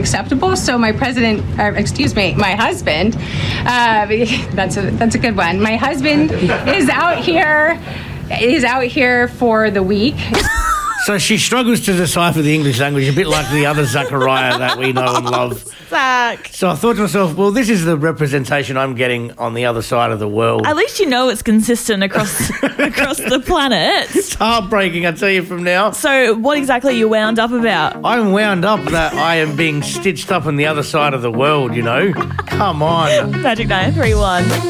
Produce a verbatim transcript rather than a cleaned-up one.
acceptable. So my president, or excuse me, my husband, uh, that's a that's a good one. My husband is out here, is out here for the week. So she struggles to decipher the English language, a bit like the other Zachariah that we know and love. Zach. So I thought to myself, well, this is the representation I'm getting on the other side of the world. At least you know it's consistent across across the planet. It's heartbreaking, I tell you from now. So what exactly are you wound up about? I'm wound up that I am being stitched up on the other side of the world, you know. Come on. Magic nine three one.